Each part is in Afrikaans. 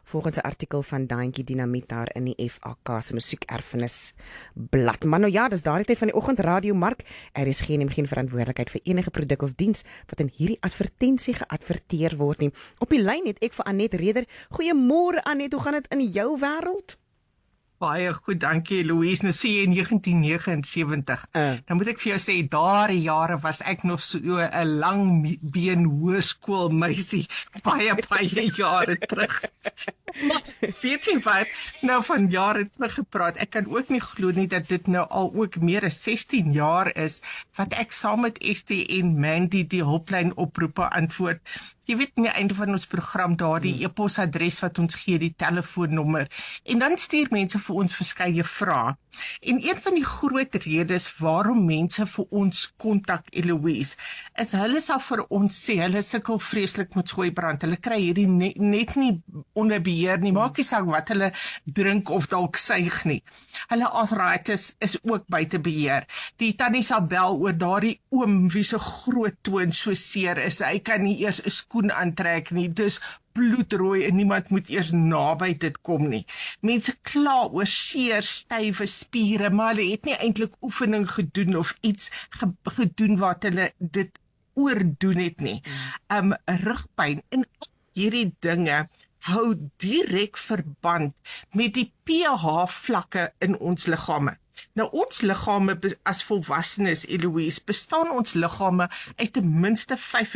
volgens 'n artikel van Daantjie Dinamiet daar in die FAK se musiekerfenis blad. Maar nou ja, dis daardie tyd van die oggendradio Mark. Is geen verantwoordelikheid vir enige produk of diens wat in hierdie advertensie geadverteer word nie. Op die lyn het ek vir Anet Reder. Goeiemôre Anet, hoe gaan dit in jou wêreld? Baie goed, dankie Louise. Nou sê jy 1979. Dan moet ek vir jou sê, daardie jare was ek nog so 'n lang been hoërskoolmeisie. Baie jare terug. Maar 14 nou van jare terug gepraat. Ek kan ook nie glo nie dat dit nou al ook meer as 16 jaar is wat ek saam met Estie en Mandy die hulplyn oproepe antwoord. Jy weet nie einde van ons program daar die e-posadres wat ons gee, die telefoonnommer. En dan stuur mense vir ons verskeie vrae. En een van die groot redes waarom mense vir ons kontak, Eloise, is hulle sal vir ons sê, hulle sukkel vreeslik met skooibrand. Hulle kry hierdie net nie onder beheer nie. Maak nie saak wat hulle drink of dalk suig nie. Hulle arthritis is ook buite beheer. Die tannie sal bel oor daardie oom wie se groot toon so seer is. Hy kan nie eers 'n skoen aantrek nie. Dis bloedrooi en niemand moet eers naby dit kom nie. Mense kla oor seer, stywe spiere, maar hulle het nie eintlik oefening gedoen of iets gedoen wat hulle dit oordoen het nie. Rugpyn en hierdie dinge hou direk verband met die pH vlakke in ons liggame. Nou ons liggame as volwassenes, Eloise, bestaan ons liggame uit ten minste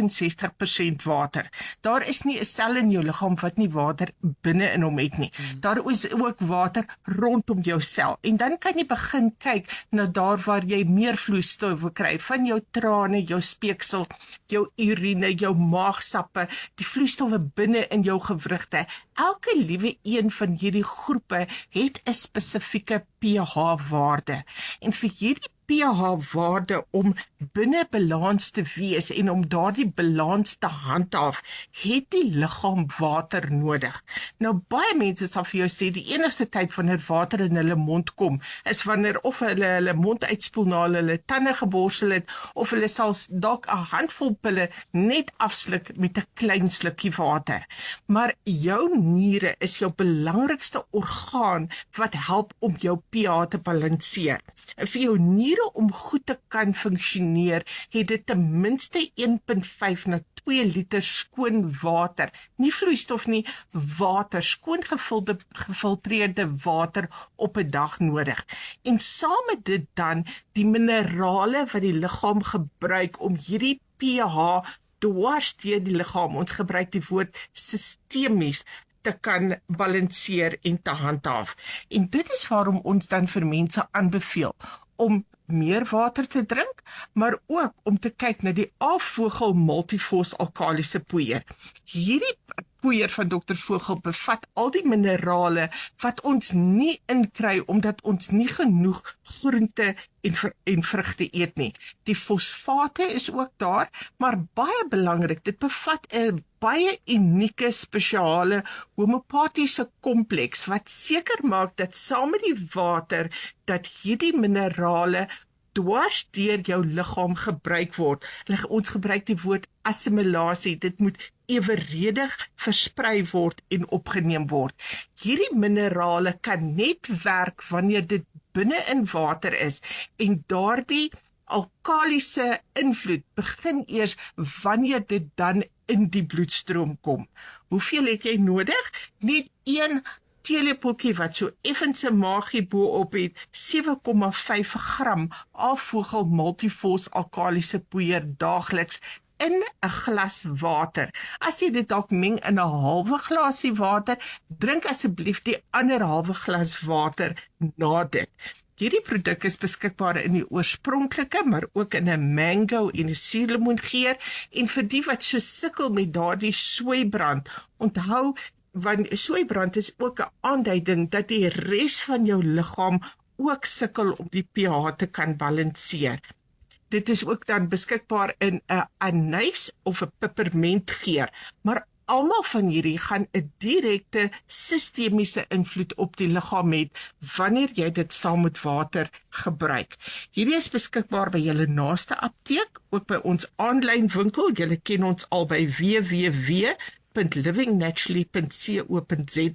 65% water. Daar is nie 'n sel in jou liggaam wat nie water binne in hom het nie. Daar is ook water rondom jou sel. En dan kan jy begin kyk na daar waar jy meer vloeistowwe kry, van jou trane, jou speeksel, jou urine, jou maagsappe, die vloeistowwe binne in jou gewrigte. Elke liewe een van hierdie groepe het 'n spesifieke pH-waarde. En vir hierdie pH-waarde om binne balans te wees en om daardie balans te handhaaf, het die liggaam water nodig. Nou baie mense sal vir jou sê die enigste tyd wanneer water in hulle mond kom, is wanneer of hulle mond uitspoel na hulle tande geborsel het, of hulle sal dalk 'n handvol pille net afsluk met 'n klein slukkie water. Maar jou niere is jou belangrikste orgaan wat help om jou pH te balanseer. En vir jou niere om goed te kan funksioneer, het dit ten minste 1,5 na 2 liter skoon water, nie vloeistof nie, water, skoon gefiltreerde water op 'n dag nodig. En saam met dit dan die minerale wat die liggaam gebruik om hierdie pH dwars deur die liggaam, ons gebruik die woord sistemies, te kan balanseer en te handhaaf. En dit is waarom ons dan vir mense aanbeveel om meer water te drink, maar ook om te kyk na die A-Vogel Multivos alkalisiese poeier. Hierdie poeier van Dr. Vogel bevat al die minerale wat ons nie inkry omdat ons nie genoeg groente en vrugte eet nie. Die fosfate is ook daar, maar baie belangrik, dit bevat 'n baie unieke spesiale homopatiese kompleks wat seker maak dat saam met die water dat hierdie minerale dwars deur jou liggaam gebruik word. Ons gebruik die woord assimilasie. Dit moet eweredig versprei word en opgeneem word. Hierdie minerale kan net werk wanneer dit binne in water is en daardie alkalisiese invloed begin eers wanneer dit dan in die bloedstroom kom. Hoeveel het jy nodig? Net 1 teelepeltjie wat so effens 'n maagie bo-op het, 7,5 gram A-Vogel Multivos alkalisiese poeier daagliks in 'n glas water. As jy dit dalk meng in 'n halwe glasie water, drink asseblief die ander halwe glas water na dit. Hierdie produk is beskikbaar in die oorspronklike, maar ook in 'n mango en 'n suurlemoengeur. En vir die wat so sukkel met daardie soeibrand, onthou, want soeibrand is ook 'n aanduiding dat die res van jou liggaam ook sukkel om die pH te kan balanseer. Dit is ook dan beskikbaar in 'n anys of 'n pepermentgeur, maar almal van hierdie gaan 'n direkte sistemiese invloed op die liggaam hê wanneer jy dit saam met water gebruik. Hierdie is beskikbaar by julle naaste apteek, ook by ons aanlyn winkel. Julle ken ons al by www.livingnaturally.co.za